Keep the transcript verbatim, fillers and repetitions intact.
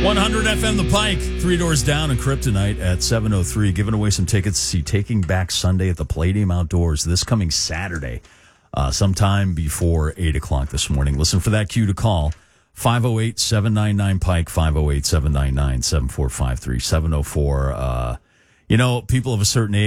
one hundred F M The Pike, Three Doors Down and Kryptonite at seven oh three, giving away some tickets to see Taking Back Sunday at the Palladium Outdoors this coming Saturday, uh, sometime before eight o'clock this morning. Listen for that cue to call, five oh eight, seven nine nine, Pike, five oh eight, seven nine nine, seven four five three, seven oh four. Uh, you know, people of a certain age,